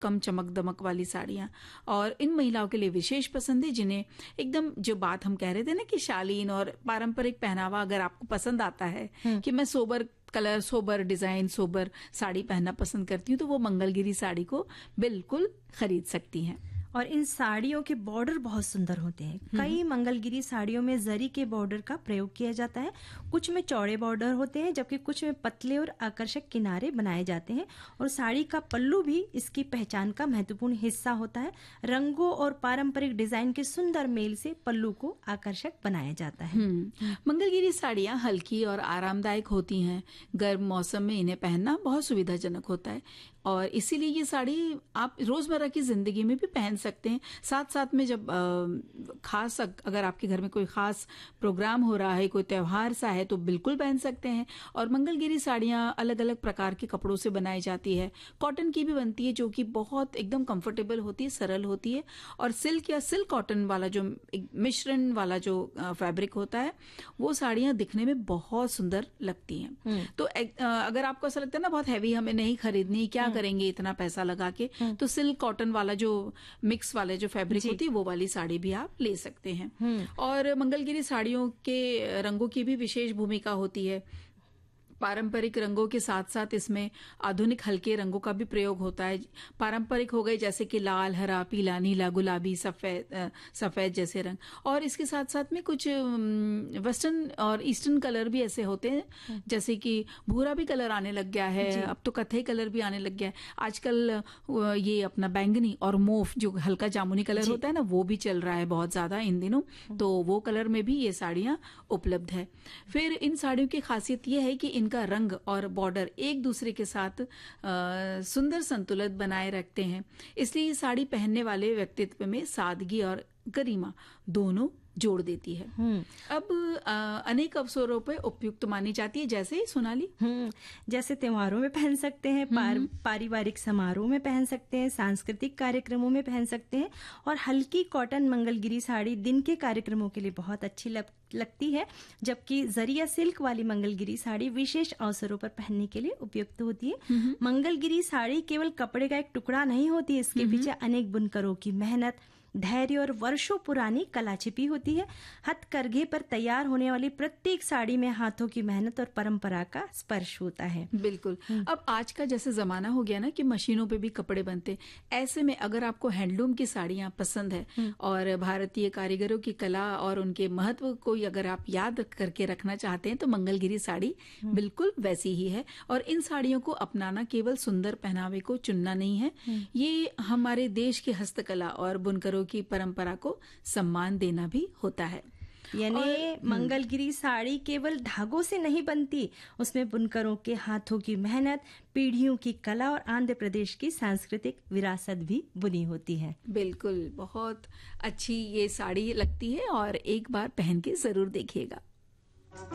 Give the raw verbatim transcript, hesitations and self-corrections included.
कम चमक दमक वाली साड़ियां, और इन महिलाओं के लिए विशेष पसंद है जिन्हें एकदम, जो बात हम कह रहे थे ना कि शालीन और पारंपरिक पहनावा अगर आपको पसंद आता है कि मैं sober colour, sober design, sober sari पहनना पसंद करती हूँ, तो वो मंगलगिरी साड़ी को बिल्कुल खरीद सकती हैं। और इन साड़ियों के बॉर्डर बहुत सुंदर होते हैं। कई मंगलगिरी साड़ियों में जरी के बॉर्डर का प्रयोग किया जाता है। कुछ में चौड़े बॉर्डर होते हैं जबकि कुछ में पतले और आकर्षक किनारे बनाए जाते हैं। और साड़ी का पल्लू भी इसकी पहचान का महत्वपूर्ण हिस्सा होता है। रंगों और पारंपरिक डिजाइन के सुंदर मेल से पल्लू को आकर्षक बनाया जाता है। मंगलगिरी साड़ियां हल्की और आरामदायक होती हैं। गर्म मौसम में इन्हें पहनना बहुत सुविधाजनक होता है और इसीलिए ये साड़ी आप रोजमर्रा की जिंदगी में भी पहन सकते हैं। साथ साथ में जब आ, खास अगर आपके घर में कोई खास प्रोग्राम हो रहा है, कोई त्योहार सा है, तो बिल्कुल पहन सकते हैं। और मंगलगिरी साड़ियां अलग अलग प्रकार के कपड़ों से बनाई जाती है। कॉटन की भी बनती है जो कि बहुत एकदम कंफर्टेबल होती है, सरल होती है। और सिल्क या सिल्क कॉटन वाला जो मिश्रण वाला जो फैब्रिक होता है, वो साड़ियां दिखने में बहुत सुंदर लगती हैं। तो अगर आपको ऐसा लगता है ना बहुत हैवी हमें नहीं खरीदनी, क्या करेंगे इतना पैसा लगा के, तो सिल्क कॉटन वाला जो मिक्स वाले जो फैब्रिक होती है वो वाली साड़ी भी आप ले सकते हैं। और मंगलगिरी साड़ियों के रंगों की भी विशेष भूमिका होती है। पारंपरिक रंगों के साथ साथ इसमें आधुनिक हल्के रंगों का भी प्रयोग होता है। पारंपरिक हो गए जैसे कि लाल, हरा, पीला, नीला, गुलाबी, सफेद सफेद जैसे रंग, और इसके साथ साथ में कुछ वेस्टर्न और ईस्टर्न कलर भी ऐसे होते हैं, जैसे कि भूरा भी कलर आने लग गया है, अब तो कत्थई कलर भी आने लग गया है आजकल। ये अपना बैंगनी और मोफ जो हल्का जामुनी कलर होता है ना, वो भी चल रहा है बहुत ज्यादा इन दिनों, तो वो कलर में भी ये साड़ियां उपलब्ध है। फिर इन साड़ियों की खासियत ये है कि इन का रंग और बॉर्डर एक दूसरे के साथ आ, सुंदर संतुलन बनाए रखते हैं, इसलिए ये साड़ी पहनने वाले व्यक्तित्व में सादगी और गरिमा दोनों जोड़ देती है। अब आ, अनेक अवसरों पर उपयुक्त मानी जाती है, जैसे सोनाली जैसे त्योहारों में पहन सकते हैं, पार, पारिवारिक समारोह में पहन सकते हैं, सांस्कृतिक कार्यक्रमों में पहन सकते हैं। और हल्की कॉटन मंगलगिरी साड़ी दिन के कार्यक्रमों के लिए बहुत अच्छी लग, लगती है, जबकि जरिया सिल्क वाली मंगलगिरी साड़ी विशेष अवसरों पर पहनने के लिए उपयुक्त होती है। मंगलगिरी साड़ी केवल कपड़े का एक टुकड़ा नहीं होती, इसके पीछे अनेक बुनकरों की मेहनत, धैर्य और वर्षों पुरानी कला छिपी होती है। हथकरघे पर तैयार होने वाली प्रत्येक साड़ी में हाथों की मेहनत और परंपरा का स्पर्श होता है। बिल्कुल। अब आज का जैसे जमाना हो गया ना कि मशीनों पे भी कपड़े बनते, ऐसे में अगर आपको हैंडलूम की साड़ियां पसंद है और भारतीय कारीगरों की कला और उनके महत्व को अगर आप याद करके रखना चाहते हैं, तो मंगलगिरी साड़ी बिल्कुल वैसी ही है। और इन साड़ियों को अपनाना केवल सुंदर पहनावे को चुनना नहीं है, ये हमारे देश की हस्तकला और बुनकरों की परंपरा को सम्मान देना भी होता है। यानी मंगलगिरी साड़ी केवल धागों से नहीं बनती, उसमें बुनकरों के हाथों की मेहनत, पीढ़ियों की कला और आंध्र प्रदेश की सांस्कृतिक विरासत भी बुनी होती है। बिल्कुल, बहुत अच्छी ये साड़ी लगती है और एक बार पहन के जरूर देखिएगा।